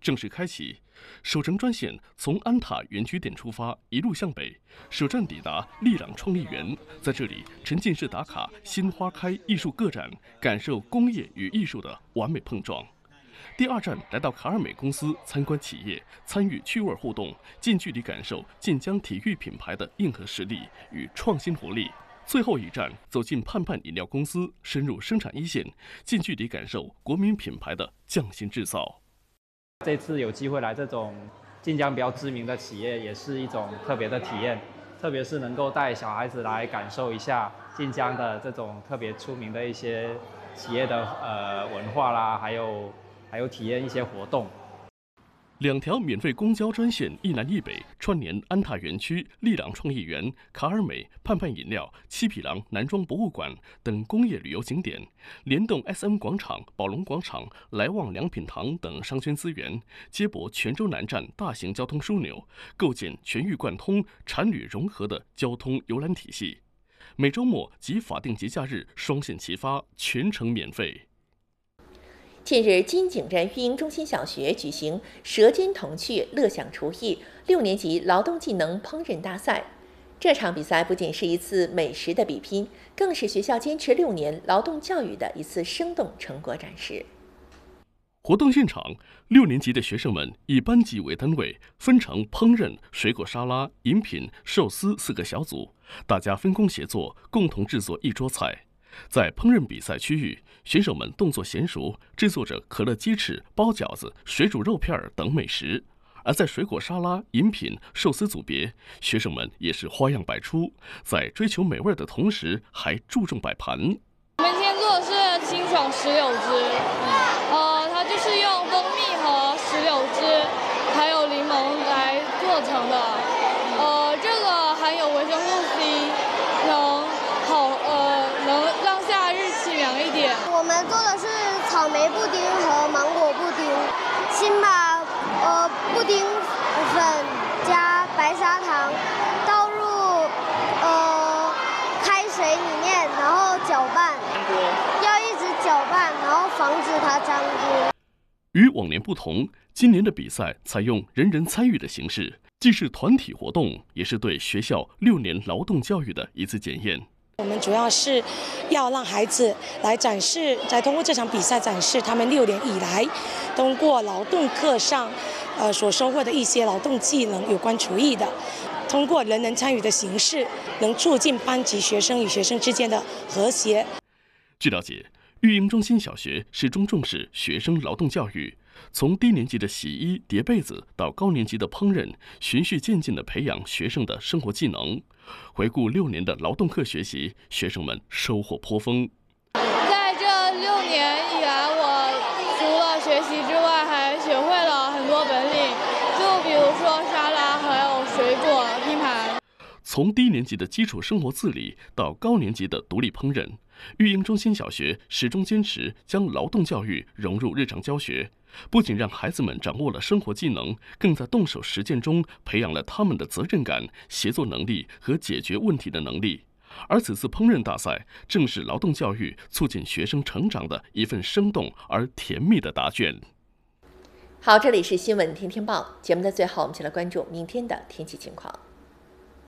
正式开启。首程专线从安塔园区点出发，一路向北，首站抵达利朗创意园，在这里沉浸式打卡新花开艺术个展，感受工业与艺术的完美碰撞。第二站来到卡尔美公司参观企业，参与趣味互动，近距离感受晋江体育品牌的硬核实力与创新活力。最后一站走进盼盼饮料公司，深入生产一线，近距离感受国民品牌的匠心制造。 这次有机会来这种晋江比较知名的企业，也是一种特别的体验，特别是能够带小孩子来感受一下晋江的这种特别出名的一些企业的文化啦，还有体验一些活动。 2条免费公交专线一南一北，串联安踏园区、利朗创意园、卡尔美、盼盼饮料、七匹狼男装博物馆等工业旅游景点，联动 SM 广场、宝龙广场、来旺良品堂等商圈资源，接驳泉州南站大型交通枢纽，构建全域贯通、产旅融合的交通游览体系。每周末及法定节假日双线齐发，全程免费。 近日，金井镇育婴中心小学举行“舌尖童趣，乐享厨艺”6年级劳动技能烹饪大赛。这场比赛不仅是一次美食的比拼，更是学校坚持6年劳动教育的一次生动成果展示。 活动现场，6年级的学生们以班级为单位，分成烹饪、水果沙拉、饮品、寿司4个小组，大家分工协作，共同制作一桌菜。在烹饪比赛区域，选手们动作娴熟，制作着可乐鸡翅、包饺子、水煮肉片等美食；而在水果沙拉、饮品、寿司组别，学生们也是花样百出，在追求美味的同时，还注重摆盘。 我们今天做的是清爽石榴汁，它就是用蜂蜜和石榴汁还有柠檬来做成的。这个含有维生素 C， 能让夏日清凉一点。 我们做的是草莓布丁和芒果布丁，先把布丁粉加白砂糖倒入开水里面，然后搅拌，要一直搅拌，然后防止它粘锅。 与往年不同，今年的比赛采用人人参与的形式，既是团体活动，也是对学校6年劳动教育的一次检验。 我们主要是要让孩子来展示，再通过这场比赛展示他们6年以来通过劳动课上所收获的一些劳动技能，有关厨艺的，通过人人参与的形式，能促进班级学生与学生之间的和谐。 据了解，育婴中心小学始终重视学生劳动教育，从低年级的洗衣叠被子到高年级的烹饪，循序渐进地培养学生的生活技能。回顾6年的劳动课学习，学生们收获颇丰。 在这6年以来，我除了学习之外，还学会了很多本领，就比如说沙拉还有水果拼盘。 从低年级的基础生活自理到高年级的独立烹饪，育婴中心小学始终坚持将劳动教育融入日常教学，不仅让孩子们掌握了生活技能，更在动手实践中培养了他们的责任感、协作能力和解决问题的能力。而此次烹饪大赛正是劳动教育促进学生成长的一份生动而甜蜜的答卷。 好，这里是新闻天天报节目的最后，我们先来关注明天的天气情况。